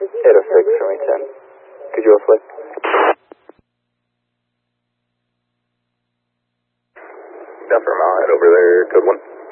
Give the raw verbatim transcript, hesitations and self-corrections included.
eight oh six, runway ten. Could you flip? Denver Mile, head over there, code one.